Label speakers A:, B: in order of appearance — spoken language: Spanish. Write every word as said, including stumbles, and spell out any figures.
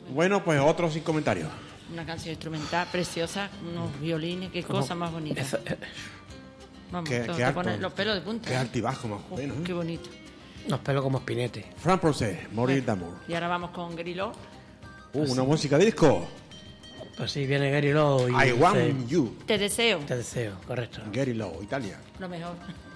A: Bueno, pues otro sin comentarios.
B: Una canción instrumental preciosa, unos violines, qué cosa más bonita.
C: Eso, eh,
B: Vamos,
A: Qué-
B: te,
A: qué
B: te
A: alto.
B: pones los pelos de punta.
A: Qué
B: ¿eh?
A: altibajo más
B: Oh,
A: bueno, ¿eh?
B: qué bonito.
C: Nos pelo como espinete.
A: Fran Procés, Morir d'Amour.
B: Y ahora vamos con Grillo.
A: Uh, una música disco.
C: Pues sí, viene Gary Lowe y
A: I
C: dice,
A: want you.
B: Te deseo
C: Te deseo, correcto.
A: Gary Lowe, Italia.
B: lo mejor.